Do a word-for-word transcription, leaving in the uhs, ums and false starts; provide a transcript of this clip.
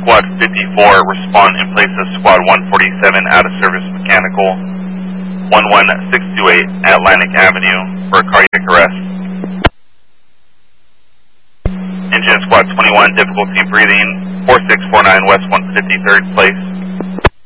Squad fifty-four, respond in place of Squad one forty-seven out of service mechanical, one one six two eight Atlantic Avenue for a cardiac arrest. Engine Squad twenty-one, difficulty breathing, four six four nine West one fifty-third place.